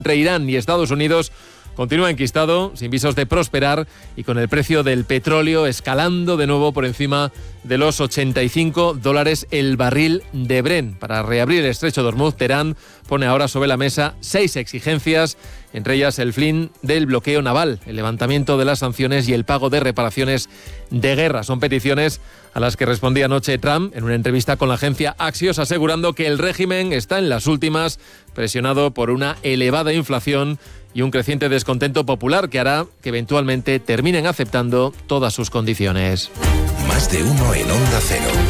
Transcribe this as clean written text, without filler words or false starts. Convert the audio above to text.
entre Irán y Estados Unidos continúa enquistado, sin visos de prosperar y con el precio del petróleo escalando de nuevo por encima de los $85 el barril de Brent. Para reabrir el estrecho de Hormuz, Teherán pone ahora sobre la mesa 6 exigencias, entre ellas el fin del bloqueo naval, el levantamiento de las sanciones y el pago de reparaciones de guerra. Son peticiones a las que respondía anoche Trump en una entrevista con la agencia Axios, asegurando que el régimen está en las últimas, presionado por una elevada inflación y un creciente descontento popular que hará que eventualmente terminen aceptando todas sus condiciones. Más de uno en Onda Cero.